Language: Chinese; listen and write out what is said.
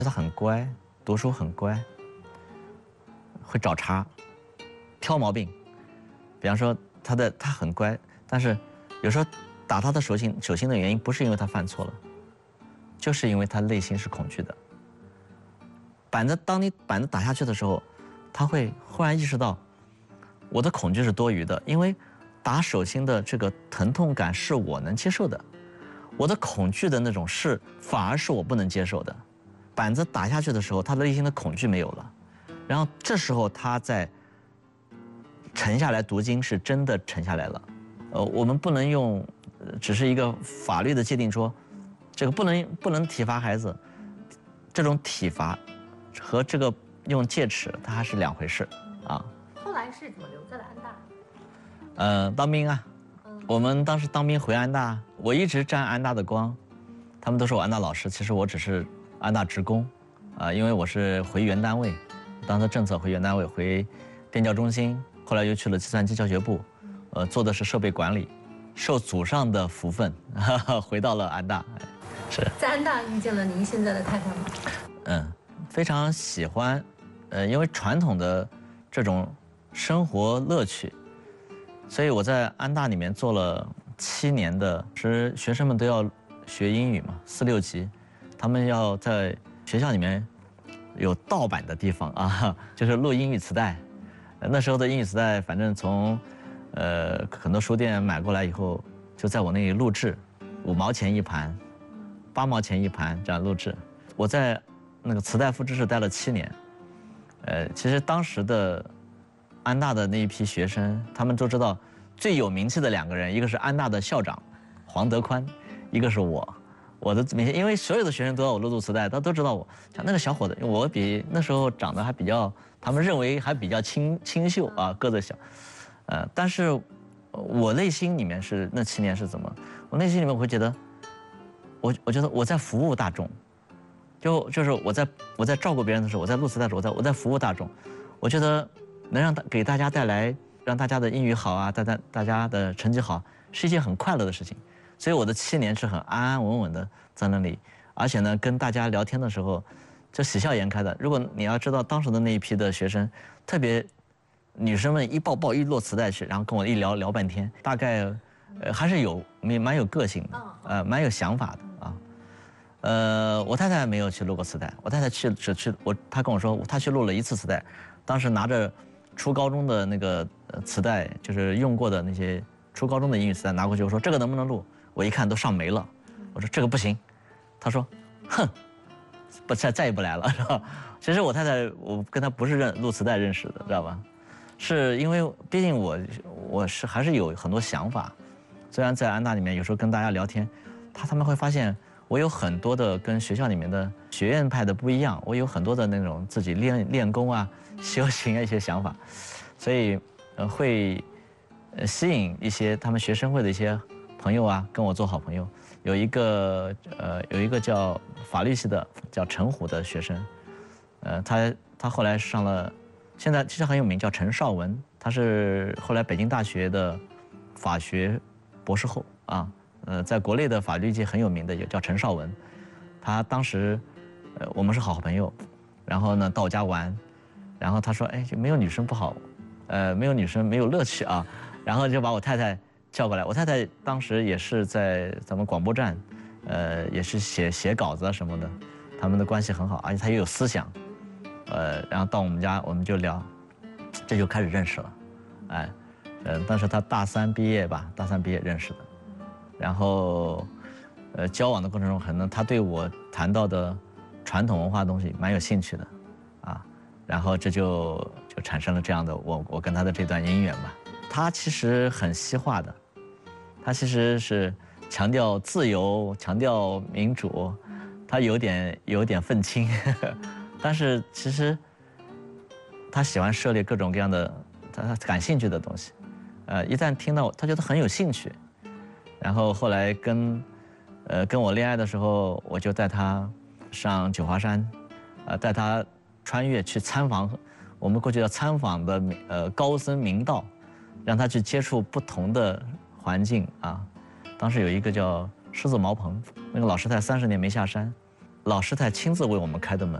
他很乖，读书很乖，会找茬，挑毛病。比方说他很乖，但是有时候打他的手心的原因不是因为他犯错了，就是因为他内心是恐惧的。当你板子打下去的时候，他会忽然意识到，我的恐惧是多余的，因为打手心的这个疼痛感是我能接受的，我的恐惧的那种反而是我不能接受的。板子打下去的时候，他的内心的恐惧没有了，然后这时候他在沉下来读经，是真的沉下来了。我们不能用只是一个法律的界定说，这个不能体罚孩子，这种体罚和这个用戒尺，它还是两回事啊。 后来是怎么留在了安大？ 当兵啊，我们当时当兵回安大，我一直沾安大的光，他们都说我安大老师，其实我只是安大职工，因为我是回原单位，当时政策回原单位，回电教中心，后来又去了计算机教学部，做的是设备管理，受祖上的福分，回到了安大，是在安大遇见了您现在的太太吗？ 非常喜欢，因为传统的这种生活乐趣，所以我在安大里面做了7年的，是学生们都要学英语嘛，4、6级，他们要在学校里面有盗版的地方啊，就是录英语磁带。那时候的英语磁带，反正从很多书店买过来以后，就在我那里录制，5毛钱一盘，8毛钱一盘这样录制。我在那个磁带复制室待了7年，其实当时的安大的那一批学生，他们都知道最有名气的2个人，一个是安大的校长黄德宽，一个是我的名气，因为所有的学生都要我录磁带，他都知道我。像那个小伙子，我比那时候长得还比较，他们认为还比较清秀啊，个子小，但是我内心里面是那7年是怎么？我内心里面我会觉得，我觉得我在服务大众。就是我在照顾别人的时候，我在录磁带的时候，我在服务大众，我觉得能给大家带来让大家的英语好啊，大家的成绩好，是一件很快乐的事情。所以我的7年是很安安稳稳的在那里，而且呢，跟大家聊天的时候，就喜笑颜开的。如果你要知道当时的那一批的学生，特别女生们一抱一摞磁带去，然后跟我一聊半天，大概还是蛮有个性的，蛮有想法的啊。我太太没有去录过磁带，我太太她跟我说她去录了1次磁带，当时拿着初高中的那个磁带，就是用过的那些初高中的英语磁带拿过去，我说这个能不能录？我一看都上没了，我说这个不行，她说，哼，再也不来了，是吧？其实我太太我跟她不是录磁带认识的，知道吧？是因为毕竟我还是有很多想法，虽然在安大里面有时候跟大家聊天，他们会发现。我有很多的跟学校里面的学院派的不一样，我有很多的那种自己练功啊、修行啊一些想法，所以会吸引一些他们学生会的一些朋友啊，跟我做好朋友。有一个叫法律系的叫陈虎的学生，他后来上了，现在其实很有名，叫陈绍文，他是后来北京大学的法学博士后啊。在国内的法律界很有名的有叫陈绍文，他当时，我们是好朋友，然后呢到我家玩，然后他说，哎，没有女生不好，没有女生没有乐趣啊，然后就把我太太叫过来，我太太当时也是在咱们广播站，也是写稿子啊什么的，他们的关系很好，而且他又有思想，然后到我们家我们就聊，这就开始认识了，当时他大3毕业认识的。然后，交往的过程中，可能他对我谈到的传统文化的东西蛮有兴趣的，啊，然后这就产生了这样的我跟他的这段姻缘吧。他其实很西化的，他其实是强调自由、强调民主，他有点愤青，但是其实他喜欢涉猎各种各样的他感兴趣的东西，一旦听到他觉得很有兴趣。然后后来跟我恋爱的时候，我就带他上九华山，带他穿越去参访，我们过去要参访的高僧明道，让他去接触不同的环境啊。当时有一个叫狮子茅棚，那个老师太30年没下山， 老师太亲自为我们开的门。